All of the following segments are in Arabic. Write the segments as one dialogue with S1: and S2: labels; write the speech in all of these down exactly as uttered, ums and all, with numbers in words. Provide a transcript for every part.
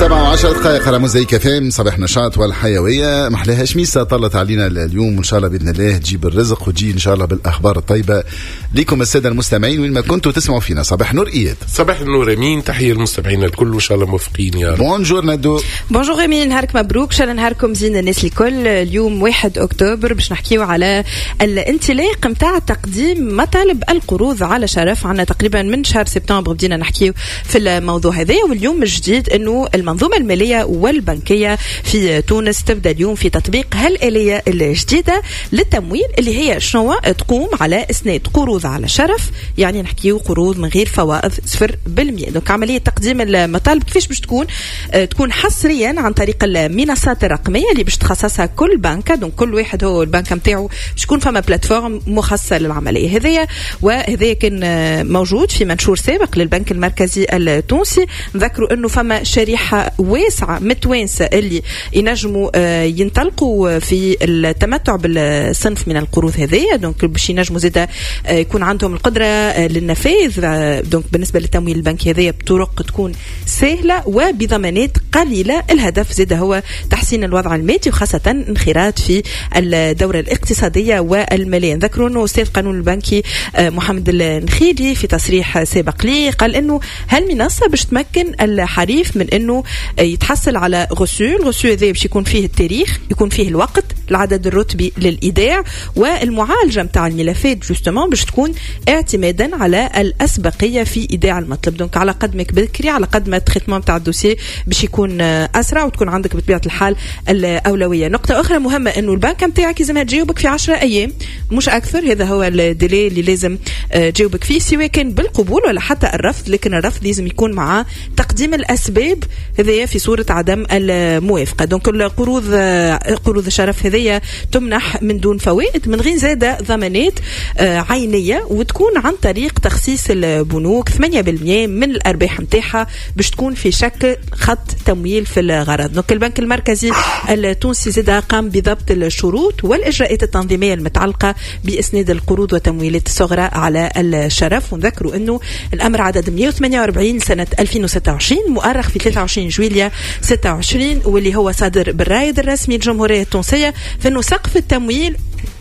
S1: سبعة وعشر دقائق على موزايك فام. صباح نشاط والحيوية محلاها شميسة طلت علينا اليوم، وإن شاء الله بإذن الله تجيب الرزق وتجي إن شاء الله بالأخبار الطيبة لكم السادة المستمعين وين ما كنتوا تسمعوا فينا. صباح نور إياد.
S2: صباح النور أمين، تحية المستمعين الكل وإن شاء الله موفقين يا رب.
S1: بونجور ندو.
S3: بونجور أمين، نهارك مبروك، إن شاء الله نهاركم زين الناس الكل. اليوم واحد أكتوبر باش نحكيو على الانطلاق متاع تقديم مطالب القروض على شرف. عنا تقريبا من شهر سبتمبر بدينا نحكيو في الموضوع هذا، واليوم الجديد إنه المنظومة المالية والبنكية في تونس تبدأ اليوم في تطبيق هالآلية الجديدة للتمويل اللي هي شنو تقوم على إسناد قروض على شرف، يعني نحكيو قروض من غير فوائد صفر بالمئة. دونك عملية تقديم المطالب كيفاش باش تكون آه تكون حصريا عن طريق المنصات الرقمية اللي باش تخصصها كل بنكة. دونك كل واحد هو البنكة متاعو باش تكون فما بلاتفورم مخصصة للعملية هذية، وهذا كان آه موجود في منشور سابق للبنك المركزي التونسي. نذكروا انه فما شريحة واسعة متوانسة اللي ينجموا آه ينطلقوا في التمتع بالصنف من القروض هذية. دونك باش ينجموا زيادة آه يكون عندهم القدرة آه للنفاذ. آه دونك بالنسبة للتمويل البنكي هذية بطرق تكون سهلة وبضمانات قليلة. الهدف زيادة هو تحسين الوضع المادي وخاصة انخراط في الدورة الاقتصادية والمالية. نذكروا انه استاذ قانون البنكي آه محمد النخيلي في تصريح سابق لي قال انه هالمنصة باش تمكن الحريف من انه يتحصل على غسو. الغسو هذا باش يكون فيه التاريخ، يكون فيه الوقت، العدد الرتبي للإيداع، والمعالجة متاع الملفات جوستومون باش تكون اعتمادا على الأسبقية في إيداع المطلب. دونك على قد ما بكري على قد ما التريتمون متاع الدوسي باش يكون أسرع وتكون عندك بطبيعة الحال الأولوية. نقطة أخرى مهمة إنه البنك متاعك لازم تجاوبك في عشرة أيام مش أكثر. هذا هو الديلي اللي لازم تجاوبك فيه سواء كان بالقبول ولا حتى الرفض، لكن الرفض لازم يكون مع تقديم الأسباب هذه في صورة عدم الموافقة. دونك القروض قروض الشرف هذه تمنح من دون فوائد من غير زادة ضمانات عينية، وتكون عن طريق تخصيص البنوك ثمانية بالمئة من الأرباح متاعها باش تكون في شكل خط تمويل في الغرض. دونك البنك المركزي التونسي زاد قام بضبط الشروط والإجراءات التنظيمية المتعلقة بإسناد القروض وتمويلات الصغرى على الشرف. ونذكروا أنه الأمر عدد مئة وثمانية وأربعين سنة ألفين وستة وعشرين مؤرخ في ثلاثة وعشرين جويلية ستة وعشرين، واللي هو صادر بالرايد الرسمي للجمهورية التونسية، فإنه سقف التمويل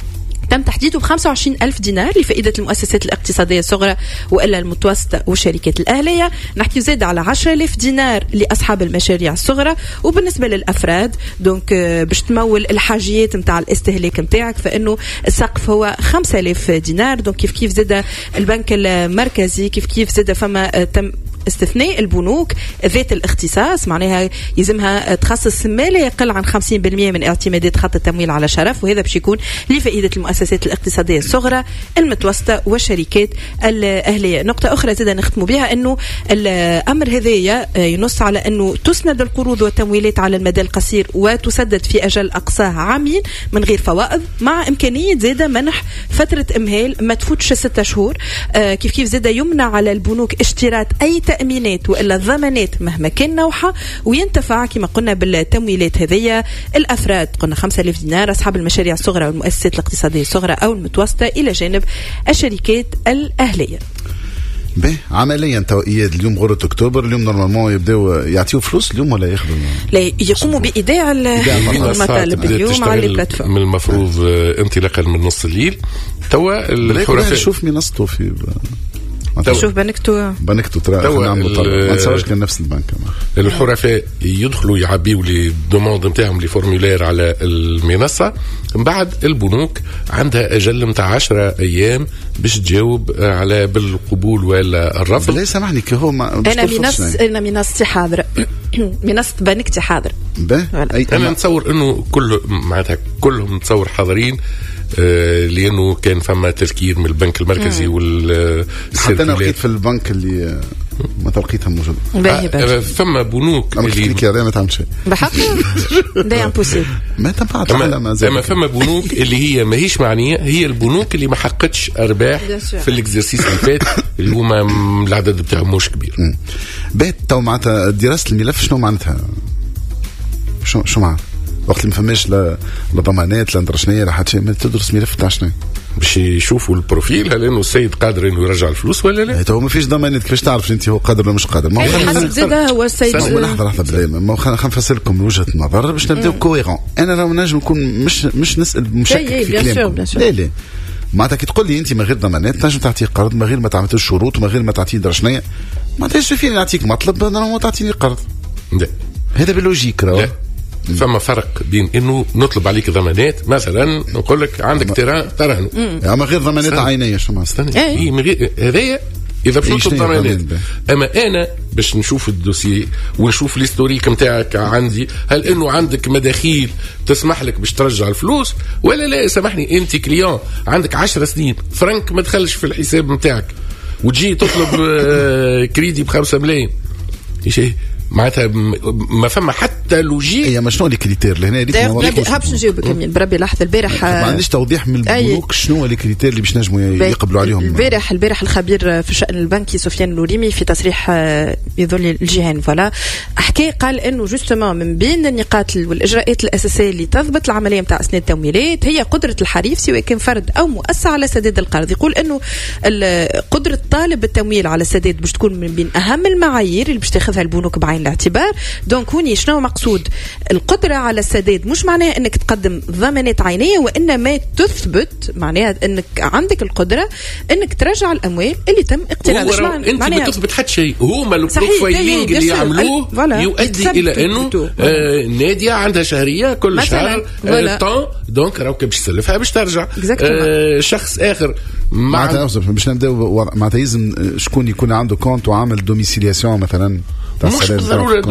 S3: تم تحديده بخمسة وعشرين ألف دينار لفائدة المؤسسات الاقتصادية الصغرى وإلا المتوسطة والشركات الأهلية. نحكي زاد على عشرة آلاف دينار لأصحاب المشاريع الصغرى. وبالنسبة للأفراد دونك باش تمول الحاجيات متاع الاستهلاك متاعك فإنه السقف هو خمسة آلاف دينار. دونك كيف كيف زاد البنك المركزي كيف كيف زاد فما تم استثناء البنوك ذات الاختصاص، معناها يلزمها تخصص ما لا يقل عن خمسين بالمئة من اعتمادات خط التمويل على شرف، وهذا باش يكون لفائدة المؤسسات الاقتصادية الصغرى المتوسطة والشركات الأهلية. نقطة أخرى زيادة نختموا بها أنه الأمر هذايا ينص على أنه تسند القروض والتمويلات على المدى القصير وتسدد في أجل أقصاه عامين من غير فوائد، مع إمكانية زيادة منح فترة إمهال ما تفوتش ستة شهور. كيف كيف زيادة يمنع على البنوك اشتراط أي تأمينات وإلا ضمانات مهما كان نوعها، وينتفع كما قلنا بالتمويلات هذية الأفراد قلنا خمسة آلاف دينار، أصحاب المشاريع الصغرى والمؤسسات الاقتصادية الصغرى أو المتوسطة، إلى جانب الشركات الأهلية.
S1: به عمليا توقيت اليوم غرة أكتوبر، اليوم نورمالمون يبداو يعطيو فلوس اليوم ولا ياخذوا؟
S3: لا يقوموا بإيداع المطالب اليوم على البلاتفورم.
S2: من المفروض انطلاقا من نص الليل توا
S1: الحرفاء شوف منصته في
S3: شوف بنكتو
S1: بنكتو ترى نعملوا طلب ما نتصورش كان نفس البنك.
S2: الحرفاء يدخلوا يعبيوا لي دوموند نتاعهم لي فورمولير على المنصه، من بعد البنوك عندها اجل نتاع عشرة ايام باش تجاوب على بالقبول ولا الرفض.
S1: لا سامحني كي هو ما
S3: انا منص انا منصتي حاضره منصه بنكتي حاضر.
S2: انا نتصور انه كل معناتها كلهم نتصور حاضرين، آه لأنه كان فما تذكير من البنك المركزي وال
S1: حتى أنا لقيت في البنك اللي ما تلقيتها موجودة.
S2: آه فما بنوك
S1: اللي كذا ما تعمل شيء
S3: بحق ده امبوسيبل
S1: ما تنفعش.
S2: أما, أما فما بنوك اللي هي ماهيش معنية، هي البنوك اللي ما حققتش أرباح في الإكزرسيس اللي فات اللي هما العدد بتاعهم مش كبير.
S1: بيت تو معناتها دراسة الملف شنو معناتها؟ شو شو معناتها؟ وقت اللي ما فماش لا ضمانات لا ندرشنية لا حتى شيء، ما تدرس ملف تاع شنو
S2: باش يشوفوا البروفيل هل انه السيد قادر انه يرجع الفلوس ولا لا.
S1: هو ما فيش ضمانات كيفاش تعرف انت هو قادر ولا مش قادر.
S3: ما هو حسب زاده هو السيد.
S1: لحظه لحظه بلا ما خلينا نفسر لكم وجهه النظر باش نبداو كويرون. انا راه نجم نكون مش مش نسال مشكك في كلامكم. لا لا معناتها كي تقول لي انت من غير ضمانات تنجم تعطيه قرض من غير ما تعمل الشروط ومن غير ما تعطيه درجنيه معناتها فيني نعطيك مطلب ما تعطيني قرض.
S2: لا
S1: هذا باللوجيك راه
S2: فما فرق بين انه نطلب عليك ضمانات مثلا نقول لك عندك تيران ترهنه
S1: اما غير ضمانات عينيه شو ما
S2: استنى اي من غير هذايا اذا باش نطلب ضمانات. اما انا باش نشوف الدوسي ونشوف الهيستوريك نتاعك عندي هل انه عندك مداخيل تسمح لك باش ترجع الفلوس ولا لا. سامحني انت كليون عندك عشر سنين فرنك ما دخلش في الحساب نتاعك وتجي تطلب كريدي بخمسة ملايين ايش معناتها ما فما حتى لوجيك.
S1: هي شنو لي كريتير لهنا
S3: اللي حابش نجاوبك كمين بربي لحظه. البارح
S1: ما عنديش توضيح من البنوك شنو لي كريتير اللي باش نجموا يقبلوا عليهم.
S3: البارح البارح الخبير في الشأن البنكي سفيان النوريمي في تصريح يظل الجهان فوالا حكى قال انه جوستومون من بين النقاط والاجراءات الاساسيه اللي تضبط العمليه نتاع اسناد التمويلات هي قدره الحريف سواء كان فرد او مؤسسه على سداد القرض. يقول انه قدره طالب التمويل على السداد باش تكون من بين اهم المعايير اللي باش تاخذها البنوك بعين الاعتبار. دونك هوني شنو مقصود القدرة على السداد مش معناها انك تقدم ضمانات عينية وانما تثبت معناها انك عندك القدرة انك ترجع الاموال اللي تم اقتراضها.
S2: انت ما تثبت حتى شيء هما البروفايلينج اللي يعملوه يؤدي الى انه آه نادية عندها شهرية كل شهر طون دونك راك باش تسلفها باش ترجع آه شخص اخر
S1: معناتها باش نبداو معناتها لازم شكون يكون عنده كونت وعامل دوميسيلياسيون مثلا
S2: مش ضروري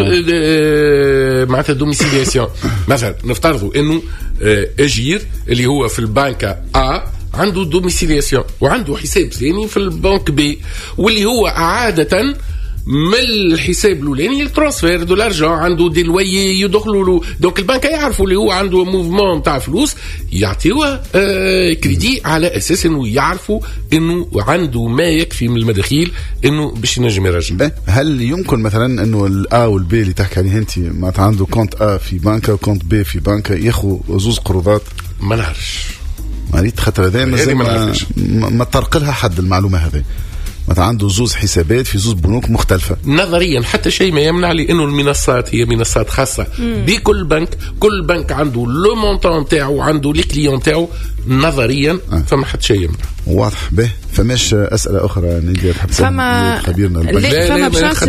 S2: معناتها دوميسيلياسيون. مثلا نفترضوا انه اجير اللي هو في البنك A عنده دوميسيلياسيون وعنده حساب ثاني في البنك B واللي هو عادة من الحساب الاولاني الترانسفير دو لارجون عنده دي لوي يدخلوا له. دونك البنك يعرفوا اللي هو عنده موفمون نتاع فلوس يعطيوه آه كريدي على اساس انه يعرفوا انه عنده ما يكفي من المداخيل انه باش ينجم يرجع.
S1: هل يمكن مثلا انه الا والبي اللي تحكي عليه انت ما عنده كونت ا في بنكه وكونت بي في بنكه ياخذوا زوز قروضات؟
S2: ما نعرفش
S1: مريت خاطر هذا ما ما, ما طرق لها حد المعلومه هذه. مثلا عنده زوز حسابات في زوز بنوك مختلفة.
S2: نظريا حتى شيء ما يمنع لي انه المنصات هي منصات خاصة بكل بنك. كل بنك عنده لو مونطون تاعو عنده لي كليون تاعو نظريا آه. فما حتى شيء يمنع.
S1: واضح به. فماش أسئلة أخرى ندير حتى
S3: فما
S1: خبيرنا
S3: البنك. لا فما بشانس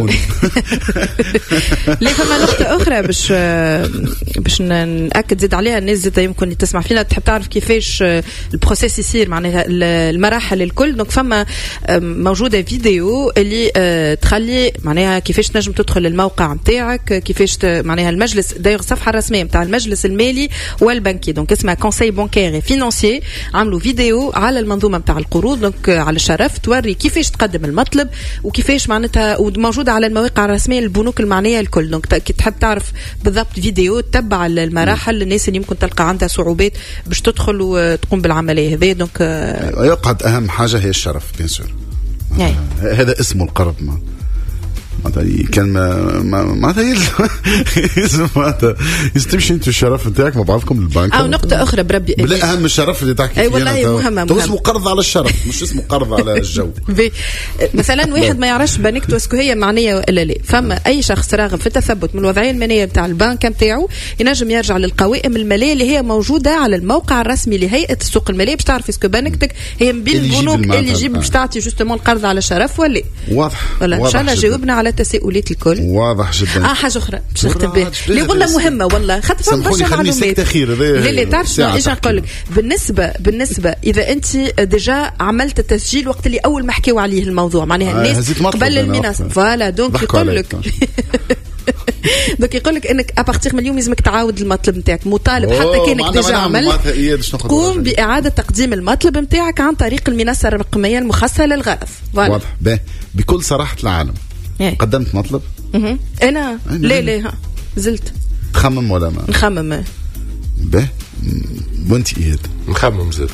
S3: لا فما نقطة أخرى باش باش نأكد زيد عليها الناس زيد يمكن تسمع فينا تحب تعرف كيفاش البروسيس يصير معناها المراحل الكل. دونك فما موجودة فيديو اللي تخلي معناها كيفاش تنجم تدخل الموقع نتاعك كيفاش معناها المجلس داير الصفحة الرسمية نتاع المجلس المالي والبنكي. دونك اسمها كونساي بانكير فينانسيي عملوا فيديو على المنظومة نتاع القروض دونك على الشرف توري كيفاش تقدم المطلب وكيفاش معناتها وموجودة على المواقع الرسمية للبنوك المعنية الكل. دونك كي تحب تعرف بالضبط فيديو تتبع المراحل الناس اللي يمكن تلقى عندها صعوبات باش تدخل وتقوم بالعملية هذه. دونك
S1: يقعد أهم حاجة هي الشرف بيان سور. هذا اسمه القرض ما معناتها كان ما معناتها يلزم معناتها يستمشي انتو الشرف نتاعك مع بعضكم للبنك.
S3: او نقطه اخرى بربي
S1: بلا اهم الشرف اللي تحكي فيه.
S3: اي والله مهمه مهمه.
S1: اسمه قرض على الشرف مش اسمه قرض على الجو.
S3: مثلا واحد ما يعرفش بنكته اسكو هي معنيه ولا لا. فما اي شخص راغب في التثبت من الوضعيه الماليه نتاع البنك نتاعو ينجم يرجع للقوائم الماليه اللي هي موجوده على الموقع الرسمي لهيئه السوق الماليه باش تعرف اسكو بنكتك هي من بين البنوك اللي يجيب باش تعطي جوستومون القرض على شرف ولا.
S1: واضح.
S3: ولا ان شاء الله جاوبنا على التساؤلات الكل.
S1: واضح جدا.
S3: اه حاجه اخرى باش نختم بها اللي والله مهمه والله خاطر برشا معلومات. لا لا تعرف شنو ايش نقول لك بالنسبه بالنسبه اذا انت ديجا عملت التسجيل وقت اللي اول ما حكيوا عليه الموضوع معناها
S1: آه
S3: الناس قبل المنصه فوالا دونك يقول لك دونك يقول لك انك ابارتيغ من اليوم لازمك تعاود المطلب نتاعك مطالب حتى كانك ديجا عملت قوم باعاده تقديم المطلب نتاعك عن طريق المنصه الرقميه المخصصه للغرض.
S1: واضح بكل صراحه العالم. قدمت مطلب
S3: انا, أنا لا لا ها زلت
S1: تخمم ولا ما
S3: نخمم
S1: به وانت ايه
S2: نخمم زلت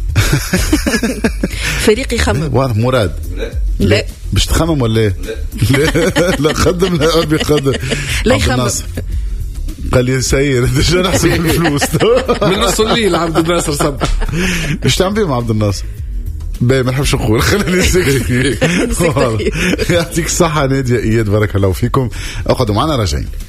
S3: فريقي يخمم.
S1: واضح. مراد
S3: لا لا
S1: باش تخمم ولا لا لا لا قدم لا ابي قدم.
S3: لا يخمم
S1: قال لي سير ديجا نحسب الفلوس
S2: من نص الليل عبد الناصر صبح.
S1: ايش تعمل بيه مع عبد الناصر؟ باهي ما نحبش نقول خليني سكتي. يعطيك الصحة نادية إياد بارك الله فيكم. اقعدوا معنا راجعين.